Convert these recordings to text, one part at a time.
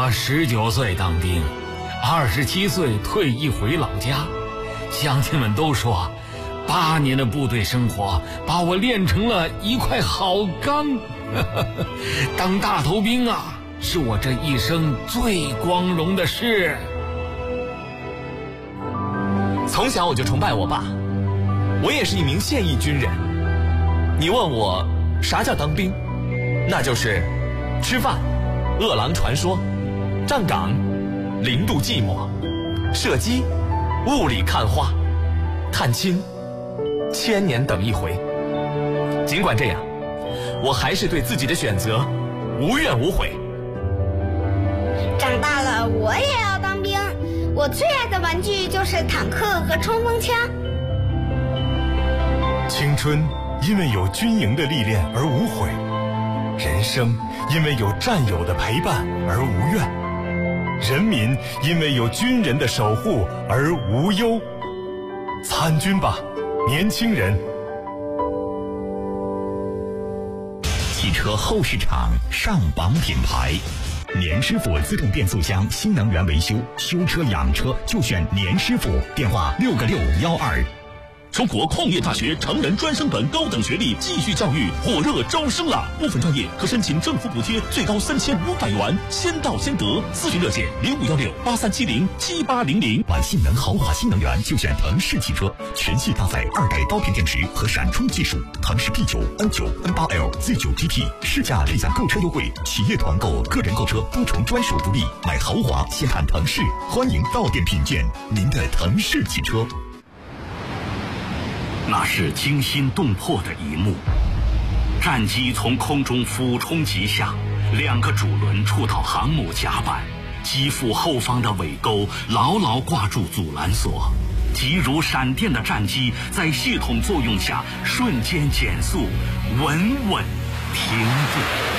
我19岁当兵，27岁退役回老家。乡亲们都说，8年的部队生活把我练成了一块好钢。当大头兵啊，是我这一生最光荣的事。 从小我就崇拜我爸，我也是一名现役军人。你问我啥叫当兵，那就是吃饭、饿狼传说、站岗、0度寂寞、射击、雾里看花、探亲、1000年等一回。尽管这样，我还是对自己的选择无怨无悔。 长大了我也要当兵，我最爱的玩具就是坦克和冲锋枪。 青春因为有军营的历练而无悔，人生因为有战友的陪伴而无怨，人民因为有军人的守护而无忧。参军吧，年轻人！ 汽车后市场上榜品牌，年师傅自动变速箱新能源维修，修车养车就选年师傅，电话6个612。 中国矿业大学成人专升本高等学历继续教育火热招生了，部分专业可申请政府补贴，最高3500元，先到先得。咨询热线051683707800。 玩性能豪华新能源就选腾势汽车，全系搭载2代刀片电池和闪充技术，腾势 P9、N9、N8L、Z9 GT，试驾立享购车优惠，企业团购、个人购车多重专属福利，买豪华先看腾势，欢迎到店品鉴您的腾势汽车。 那是惊心动魄的一幕，战机从空中俯冲急下，2个主轮触到航母甲板，机腹后方的尾钩牢牢挂住阻拦索，急如闪电的战机在系统作用下瞬间减速，稳稳停住。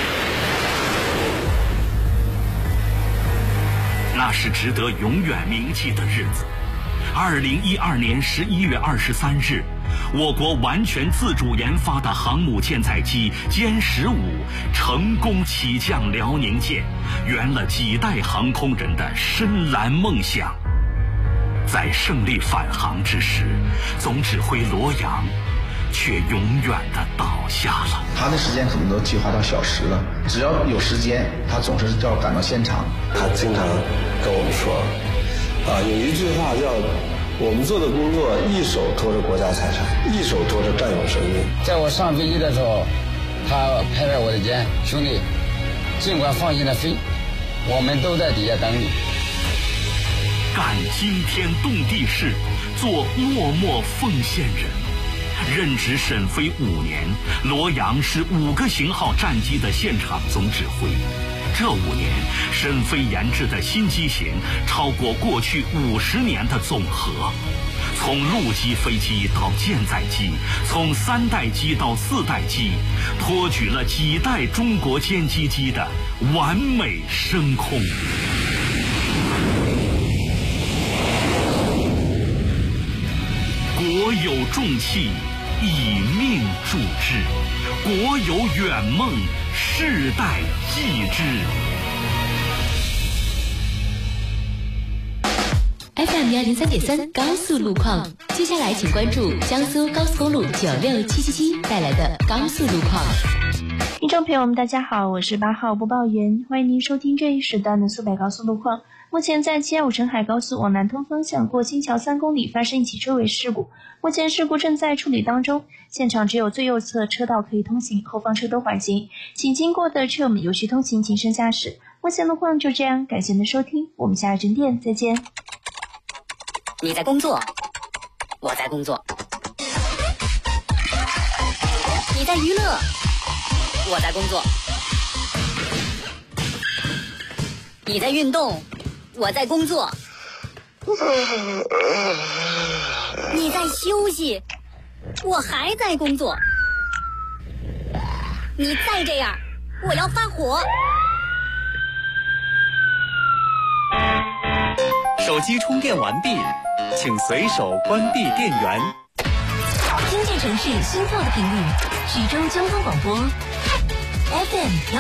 那是值得永远铭记的日子。2012年11月23日，我国完全自主研发的航母舰载机歼15成功起降辽宁舰，圆了几代航空人的深蓝梦想。在胜利返航之时，总指挥罗阳却永远地倒下了。 他的时间可能都计划到小时了，只要有时间，他总是要赶到现场。 他经常跟我们说，有一句话叫我们做的工作一手托着国家财产，一手托着战友生命。 在我上飞机的时候，他拍拍我的肩，兄弟，尽管放心的飞，我们都在底下等你。 干惊天动地事，做默默奉献人。任职沈飞5年，罗阳是5个型号战机的现场总指挥。这5年，沈飞研制的新机型超过过去50年的总和。从陆基飞机到舰载机，从3代机到4代机，托举了几代中国歼击机的完美升空。国有重器，以命铸之；国有远梦，世代继之。 FM 103.3高速路况，接下来请关注江苏高速公路96777带来的高速路况。 听众朋友们，大家好，我是8号播报员，欢迎您收听这一时段的苏北高速路况。目前在725澄海高速往南通方向过金桥3公里发生一起车尾事故，目前事故正在处理当中，现场只有最右侧车道可以通行，后方车都缓行，请经过的车友们有序通行，谨慎驾驶。目前路况就这样，感谢您的收听，我们下一整点再见。 你在工作，我在工作；你在娱乐，我在工作；你在运动，我在工作；你在休息，我还在工作。你再这样，我要发火。 手机充电完毕，请随手关闭电源。 听见城市心跳的频率，徐州交通广播 FM